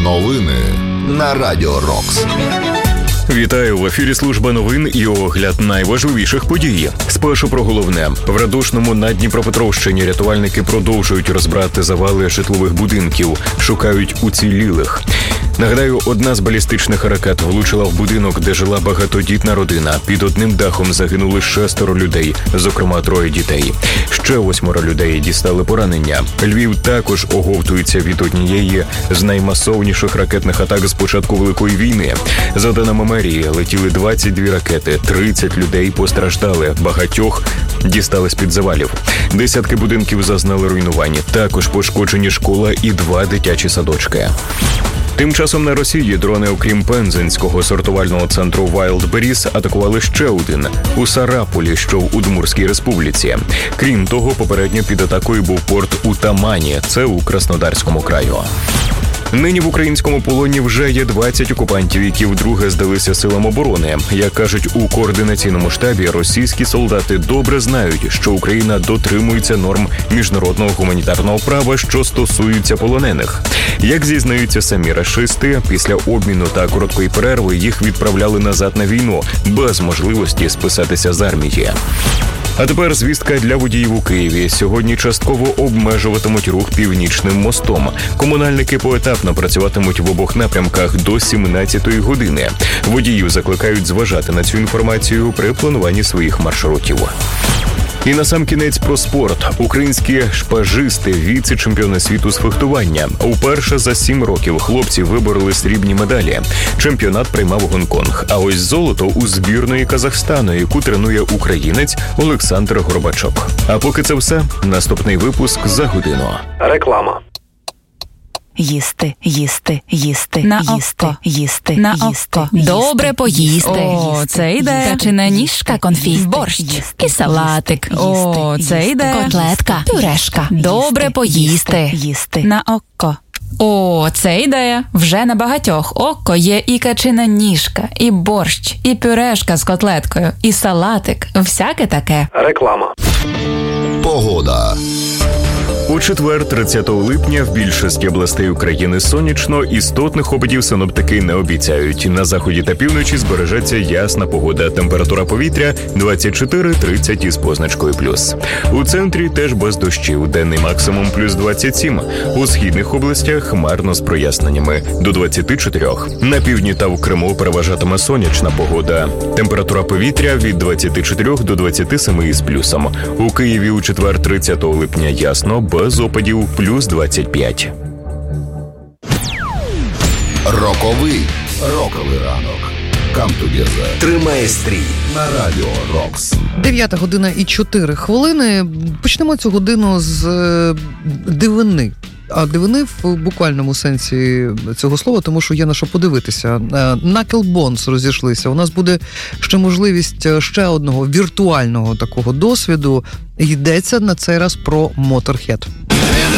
Новини на Радіо Рокс. Вітаю! В ефірі служба новин і огляд найважливіших подій. Спершу про головне. В Радушному на Дніпропетровщині рятувальники продовжують розбирати завали житлових будинків, шукають уцілілих. Нагадаю, одна з балістичних ракет влучила в будинок, де жила багатодітна родина. Під одним дахом загинули 6 людей, зокрема 3 дітей. Ще 8 людей дістали поранення. Львів також оговтується від однієї з наймасовніших ракетних атак з початку Великої війни. За даними мерії, летіли 22 ракети, 30 людей постраждали, багатьох дістали з-під завалів. Десятки будинків зазнали руйнувань, також пошкоджені школа і 2 дитячі садочки. Тим часом на Росії дрони, окрім Пензенського сортувального центру Wildberries, атакували ще один – у Сарапулі, що в Удмуртській республіці. Крім того, попередньо під атакою був порт у Тамані, це у Краснодарському краю. Нині в українському полоні вже є 20 окупантів, які вдруге здалися силам оборони. Як кажуть у координаційному штабі, російські солдати добре знають, що Україна дотримується норм міжнародного гуманітарного права, що стосуються полонених. Як зізнаються самі рашисти, після обміну та короткої перерви їх відправляли назад на війну, без можливості списатися з армії. А тепер звістка для водіїв у Києві. Сьогодні частково обмежуватимуть рух Північним мостом. Комунальники поетапно працюватимуть в обох напрямках до 17-ї години. Водіїв закликають зважати на цю інформацію при плануванні своїх маршрутів. І насамкінець про спорт. Українські шпажисти, віце-чемпіони світу з фехтування. Уперше за 7 років хлопці вибороли срібні медалі. Чемпіонат приймав Гонконг. А ось золото у збірної Казахстану, яку тренує українець Олександр Горбачок. А поки це все, наступний випуск за годину. Реклама. Їсти, їсти, їсти, на їсти, око, їсти, на їсти, око. їсти, Добре поїсти. О, це йде. Печена ніжка, конфіст, Борщ їсти, і салатик. їсти, О, їсти, це йде. котлетка, пюрешка. Добре Їсти, поїсти. їсти. На око. О, це ідея. Вже на багатьох око є і качина ніжка, і борщ, і пюрешка з котлеткою, і салатик. Всяке таке. Реклама. Погода. У четвер, 30 липня, в більшості областей України сонячно, істотних опадів синоптики не обіцяють. На заході та півночі збережеться ясна погода. Температура повітря 24-30 із позначкою плюс. У центрі теж без дощів. Денний максимум плюс 27. У східних областях хмарно з проясненнями до 24. На півдні та в Криму переважатиме сонячна погода. Температура повітря від 24 до 27 із плюсом. У Києві у четвер, 30 липня ясно, без опадів плюс 25. Роковий ранок. Come together. Тримає стрій на Радіо Рокс. 9:04. Почнемо цю годину з дивини. А дивини в буквальному сенсі цього слова, тому що є на що подивитися. Knuckle Bones розійшлися. У нас буде ще можливість ще одного віртуального такого досвіду. Йдеться на цей раз про Motorhead.